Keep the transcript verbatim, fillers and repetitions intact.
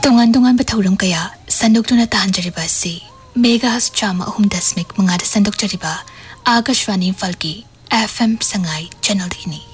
Tongan tongan bathauram kaya sandok tuna tahanjariba si Megas chama ahum dasmik mangada sandok jariba Agashwani Falki F M Sangai channel dini.